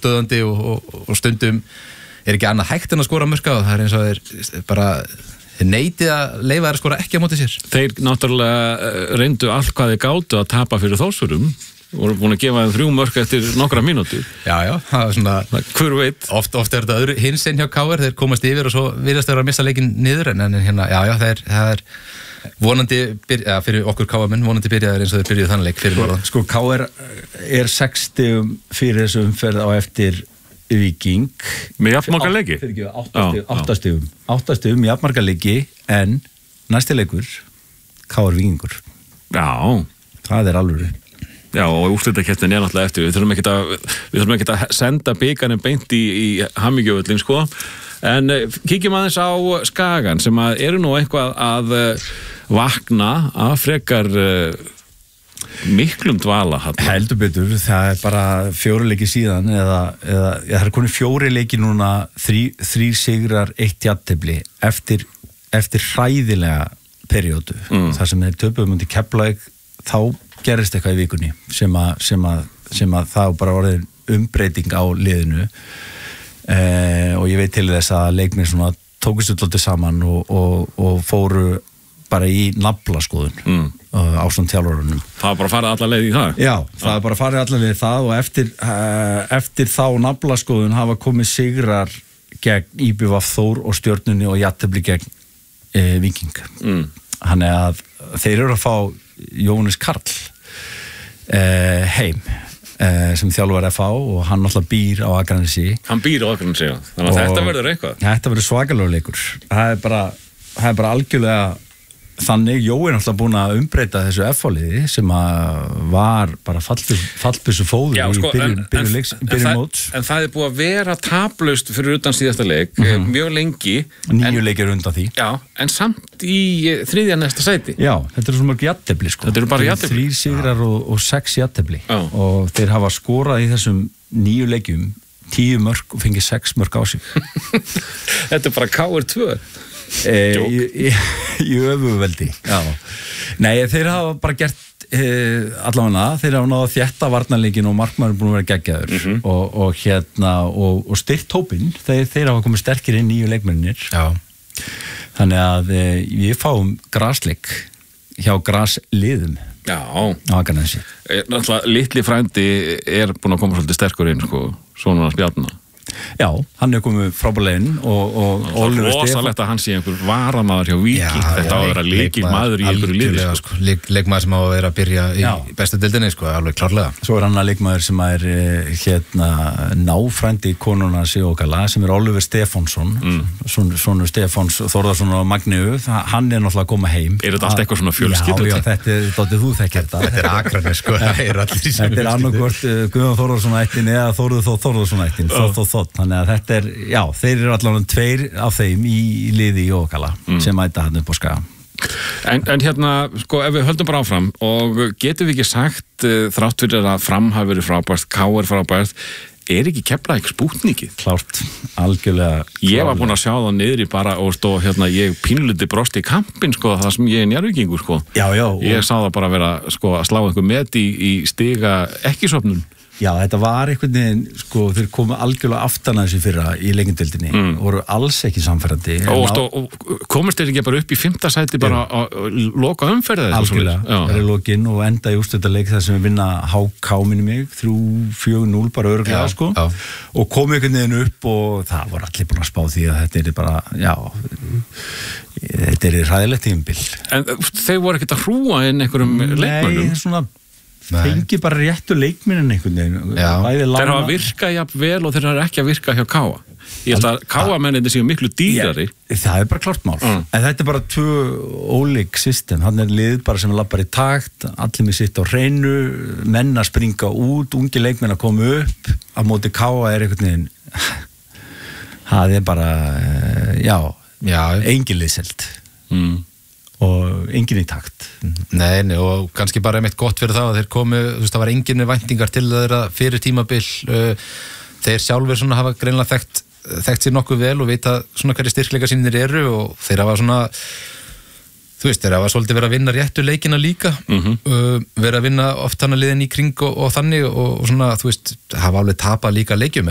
óstöðandi og stundum ekki annað hægt en að skora mörk og það eins og þeir bara neitið að leyfa þær að skora ekki á móti sér. Þeir náttúrulega reyndu allt hvað þeir gátu að tapa fyrir Þórsvörum voru búin að gefa þeim 3 mörk eftir nokkra mínútur. Já, það er svona hver veit. Oft er þetta hinsinn hjá KR, þeir komast yfir og svo virðast þeir að missa leikinn niður en hérna, það er vonandi, fyrir okkur KR-menn, vonandi byrjaður eins og þeir byrjuðu þann leik fyrir norðan. Sko, KR er 6 stigum fyrir þessu umferð á eftir Víking. Með jafnmarga leiki? 8 stigum. 8 stigum, jafnmarga leiki, en næsti leikur, KR Víkingur. Já. Það er alveg. Já, og úrslitakeppnin er náttúrulega eftir. Við þurfum ekki að senda bikarinn beint í hamingjuvöllin, sko. En kíkjum aðeins á Skagan sem eru nú eitthvað að vakna að frekar miklum dvala. Heldur betur, það er bara 4 leiki síðan eða það er konið 4 leiki núna, 3 sigrar, 1 jafntefli eftir hræðilega periódu. Það sem þeir töpuðu mútið Keflavík, þá gerist eitthvað í vikunni sem að það bara orðin umbreyting á liðinu. Og ég veit til þess að leiknir svona tókust alltaf saman og fóru bara í naflaskoðun ásamt þjálfarunum. Það var bara farið alla leið í það? Já, það var bara farið alla leið í það og eftir þá naflaskoðun hafa komið sigrar gegn IBVF Þór og Stjörnunni og jafntefli gegn Víking. Þannig að þeir eru að fá Jóhannes Karl heim sem þjálfar FH og hann alltaf býr á Akranesi. Hann býr á Akranesi, já. Þannig að þetta verður eitthvað. Þetta verður svakalegur leikur. Það er bara algjörlega þannig. Jói er alltaf búin að umbreyta þessu FH-liði sem var bara fallbyssu fóður í byrjun móts. En það er búið að vera taplaust fyrir utan síðasta leik mjög lengi. 9 leikir undan því. Já, en samt í 3. næsta sæti. Já, þetta er svo mörg jafntefli, sko. Þetta eru bara jafntefli. 3 sigrar og 6 jafntefli. Og þeir hafa skorað í þessum 9 leikjum 10 mörk og fengið 6 mörk á sig. Þetta er bara KR2. Í öfuveldi. Nei, þeir hafa bara gert allavega, þeir hafa náða þétta varnarleikin og markmaður er búin að vera geggjaður og styrkt hópinn, þeir hafa komið sterkir inn 9 leikmennir. Þannig að við fáum grasleik hjá grasliðum á Akranesi. Náttúrulega litli frændi er búin að koma svolítið sterkur inn, sko, sonur hans Bjarna. Já, hann er komið frábærleginn og Oliver Stefán. Rosalegt að hann sé einhver varamaður hjá Víking. Þetta á að vera leikmaður í einhverju liði, sko. Leikmaður sem á að vera að byrja í bestu deildinni, sko, alveg klárlega. Svo er annar leikmaður sem er náfrændi konuna Sigokala sem er Oliver Stefánsson, sonur Stefáns Þórðarsson og Magniu. Hann er náttúrulega að koma heim. Er þetta allt eitthvað svona fjölskyldu? Já, þetta er dóttið þú þekkir þetta. Þetta er Akranes, sko. Þetta er annarkvort Guðjón Þórðarsson ættin eða Þórður Þórðarsson ættin. Þannig að þetta er, já, þeir eru allavega 2 af þeim í liði í Jókala sem mæta hann upp á Skaga. En hérna, sko, ef við höldum bara áfram og getum við ekki sagt þrátt fyrir að Fram hafi verið frábært, KR frábært, er ekki Keflavík spútnikið? Klárt, algjörlega. Ég var búin að sjá það niðri bara og ég pínluti brost í kampinn, sko, það sem ég er njárvíkingur, sko. Já. Ég sá það bara vera, sko, að slá einhver met í stiga ekkisopnun. Já, þetta var einhvern veginn, sko, þeir komu algjörlega aftan að þessu fyrra í leikindildinni og voru alls ekki samferðandi. Og komist þeir ekki bara upp í 5. sæti bara að loka umferðið? Algjörlega, það er lokin og enda í úrslitaleik þar sem við vinna HK minni mig, 3-4-0 bara örglega, sko. Og komu einhvern veginn upp og það voru allir búin að spá því að þetta er bara, þetta er hræðilegt tímabil. En þeir voru ekkert að hrúa inn einhverjum leikmönnum? Nei, svona fengi bara réttu leikminin einhvern veginn. Þeir hafa virkað jafn vel og þeir hafa ekki að virka hjá Káa. Ég held að Káa-menninni séu miklu dýrari. Það er bara klárt mál. En þetta er bara 2 ólík system. Hann er lið bara sem lappar í takt, allir með sitt á hreinu, menn að springa út, ungi leikmenn að koma upp. Á móti Káa er einhvern veginn, það er bara, engin liðselt. Og engin í takt. Nei, og kannski bara einmitt gott fyrir það að þeir komu, þú veist, það var engin væntingar til þeirra fyrir tímabil. Þeir sjálfur svona hafa greinilega þekkt sér nokkuð vel og vita svona hverju styrkleika sínir eru og þeir hafa svona, þú veist, þeir hafa svolítið verið að vinna réttu leikina líka, verið að vinna oft hana liðin í kring og þannig og svona, þú veist, hafa alveg tapað líka leikjum